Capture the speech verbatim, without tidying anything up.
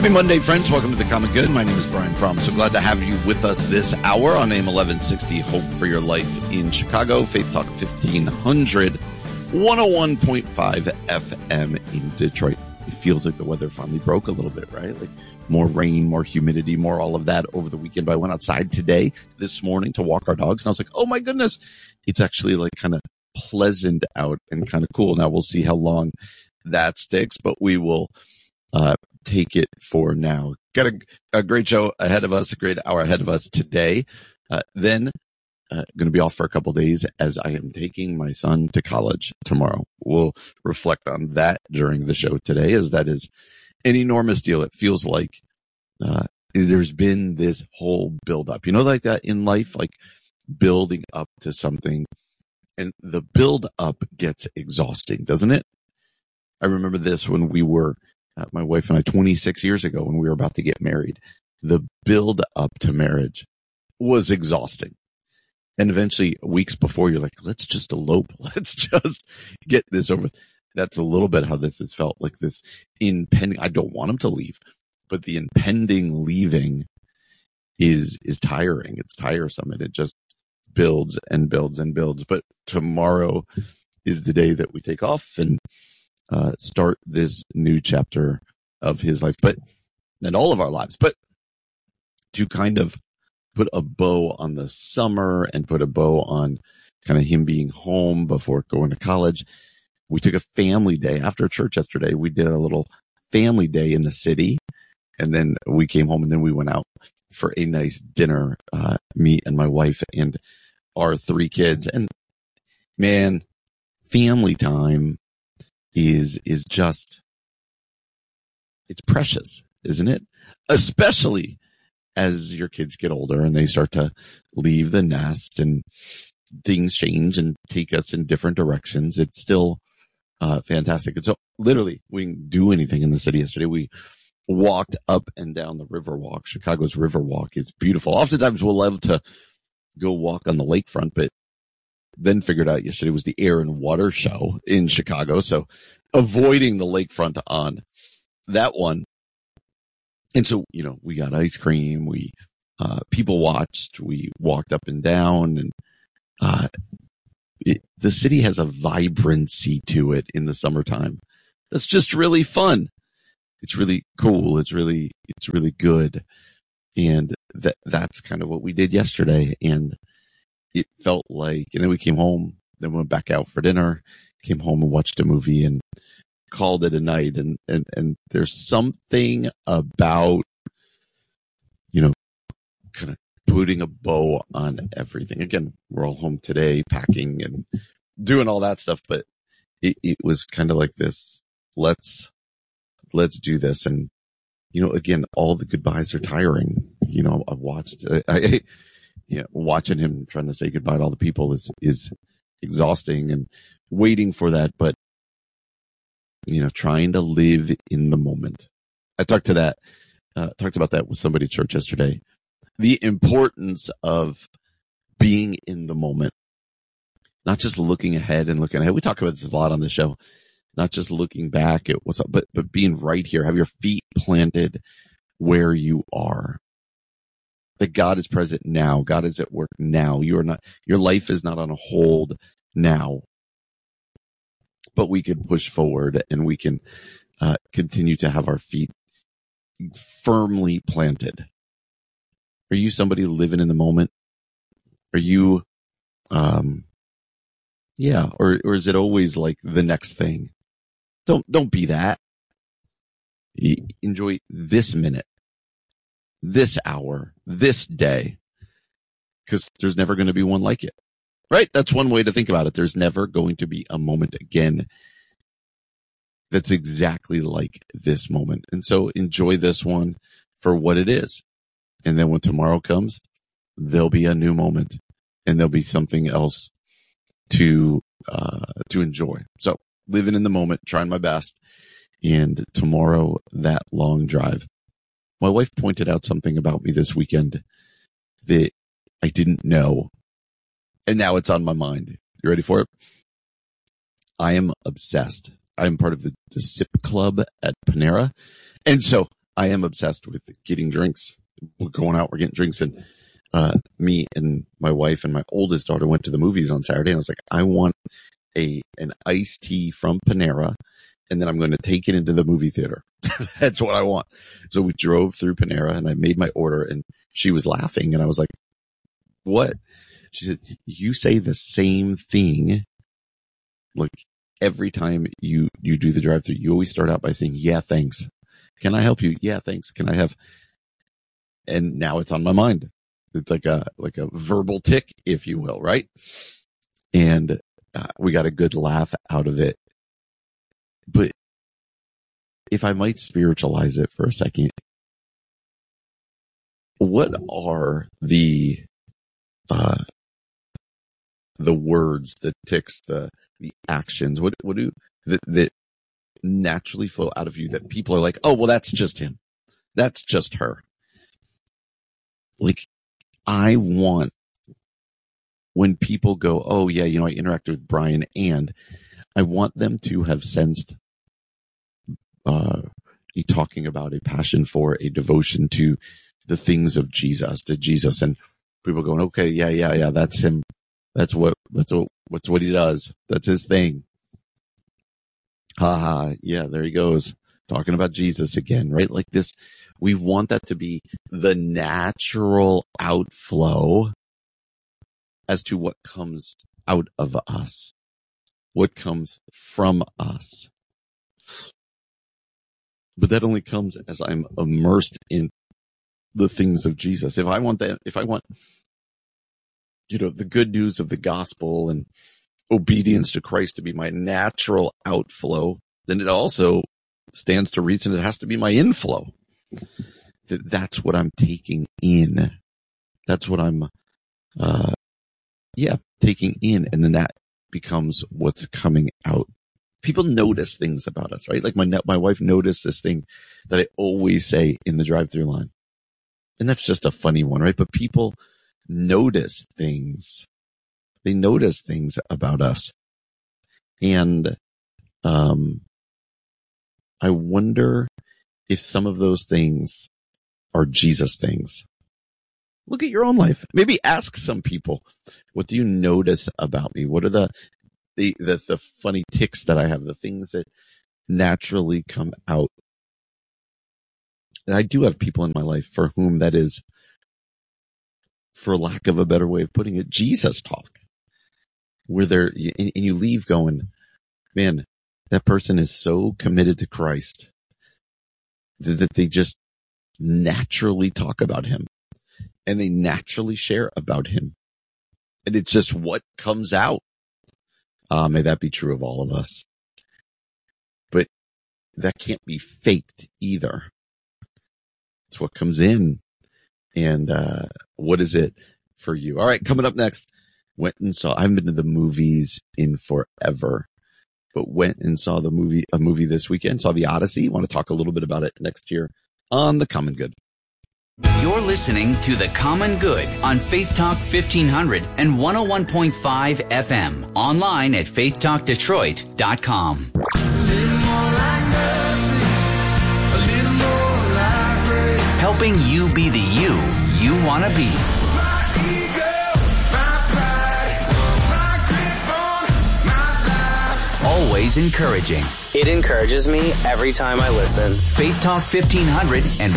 Happy Monday, friends. Welcome to The Common Good. My name is Brian Fromm. So glad to have you with us this hour on A M eleven sixty, Hope for Your Life in Chicago, Faith Talk fifteen hundred, one oh one point five F M in Detroit. It feels like the weather finally broke a little bit, right? Like more rain, more humidity, more all of that over the weekend. But I went outside today, this morning, to walk our dogs, and I was like, oh my goodness, it's actually like kind of pleasant out and kind of cool. Now we'll see how long that sticks, but we will uh take it for now. Got a, a great show ahead of us, a great hour ahead of us today. Uh, then uh, going to be off for a couple of days as I am taking my son to college tomorrow. We'll reflect on that during the show today, as that is an enormous deal. It feels like uh, there's been this whole build up, you know, like that in life, like building up to something, and the build up gets exhausting, doesn't it? I remember this when we were Uh, my wife and I, twenty-six years ago, when we were about to get married. The build up to marriage was exhausting. And eventually, weeks before, you're like, let's just elope. Let's just get this over. That's a little bit how this has felt, like this impending. I don't want him to leave, but the impending leaving is, is tiring. It's tiresome, and it just builds and builds and builds. But tomorrow is the day that we take off and Uh, start this new chapter of his life, but and all of our lives. But to kind of put a bow on the summer and put a bow on kind of him being home before going to college, we took a family day after church yesterday. We did a little family day in the city, and then we came home, and then we went out for a nice dinner, uh, me and my wife and our three kids. And man, family time is, is just, it's precious, isn't it? Especially as your kids get older and they start to leave the nest and things change and take us in different directions. It's still, uh, fantastic. And so literally we didn't do anything in the city yesterday. We walked up and down the Riverwalk. Chicago's Riverwalk is beautiful. Oftentimes we'll love to go walk on the lakefront, but then figured out yesterday was the Air and Water Show in Chicago. So avoiding the lakefront on that one. And so, you know, we got ice cream. We, uh, people watched, we walked up and down, and, uh, it, the city has a vibrancy to it in the summertime. That's just really fun. It's really cool. It's really, it's really good. And that, that's kind of what we did yesterday. And it felt like, and then we came home, then went back out for dinner, came home and watched a movie and called it a night. And, and, and there's something about, you know, kind of putting a bow on everything. Again, we're all home today, packing and doing all that stuff, but it, it was kind of like this, let's, let's do this. And, you know, again, all the goodbyes are tiring. You know, I watched, I, I you know, watching him trying to say goodbye to all the people is, is exhausting, and waiting for that. But, you know, trying to live in the moment. I talked to that, uh, talked about that with somebody at church yesterday. The importance of being in the moment, not just looking ahead and looking ahead. We talk about this a lot on the show, not just looking back at what's up, but, but being right here. Have your feet planted where you are. That God is present now. God is at work now. You are not, your life is not on a hold now, but we can push forward, and we can uh, continue to have our feet firmly planted. Are you somebody living in the moment? Are you, um, yeah, or, or is it always like the next thing? Don't, don't be that. Enjoy this minute, this hour, this day, because there's never going to be one like it, right? That's one way to think about it. There's never going to be a moment again that's exactly like this moment. And so enjoy this one for what it is. And then when tomorrow comes, there'll be a new moment, and there'll be something else to, uh, to enjoy. So living in the moment, trying my best. And tomorrow, that long drive. My wife pointed out something about me this weekend that I didn't know, and now it's on my mind. You ready for it? I am obsessed. I am part of the, the S I P club at Panera. And so I am obsessed with getting drinks. We're going out, we're getting drinks, and uh, me and my wife and my oldest daughter went to the movies on Saturday, and I was like, I want a an iced tea from Panera, and then I'm going to take it into the movie theater. That's what I want. So we drove through Panera, and I made my order, and she was laughing, and I was like, what? She said, you say the same thing, like, every time you, you do the drive-thru. You always start out by saying, yeah, thanks. Can I help you? Yeah, thanks. Can I have? And now it's on my mind. It's like a, like a verbal tick, if you will, right? And uh, we got a good laugh out of it. But if I might spiritualize it for a second, what are the, uh, the words, the ticks, the, the actions, what, what do, that, that naturally flow out of you that people are like, oh, well, that's just him. That's just her. Like, I want when people go, oh yeah, you know, I interacted with Brian, and I want them to have sensed, uh, you talking about a passion for, a devotion to the things of Jesus, to Jesus, and people going, okay, yeah, yeah, yeah, that's him. That's what, that's what, what's what he does. That's his thing. Ha ha. Yeah, there he goes. Talking about Jesus again, right? Like this, we want that to be the natural outflow as to what comes out of us, what comes from us. But that only comes as I'm immersed in the things of Jesus. If I want that, if I want, you know, the good news of the gospel and obedience to Christ to be my natural outflow, then it also stands to reason it has to be my inflow. That that's what I'm taking in. That's what I'm, uh, yeah, taking in. And then that becomes what's coming out. People notice things about us, right? Like my, my wife noticed this thing that I always say in the drive-through line. And that's just a funny one, right? But people notice things. They notice things about us. And, um, I wonder if some of those things are Jesus things. Look at your own life. Maybe ask some people, what do you notice about me? What are the, the, the, the funny ticks that I have, the things that naturally come out? And I do have people in my life for whom that is, for lack of a better way of putting it, Jesus talk. Where they're, and, and you leave going, man, that person is so committed to Christ that, that they just naturally talk about him and they naturally share about him. And it's just what comes out. Uh, may that be true of all of us. But that can't be faked either. It's what comes in. And, uh, what is it for you? All right. Coming up next, went and saw, I haven't been to the movies in forever, but went and saw the movie, a movie this weekend, saw The Odyssey. Want to talk a little bit about it next year on The Common Good. You're listening to The Common Good on Faith Talk fifteen hundred and one oh one point five F M. Online at faith talk detroit dot com. Helping you be the you you want to be. Always encouraging. It encourages me every time I listen. Faith Talk fifteen hundred and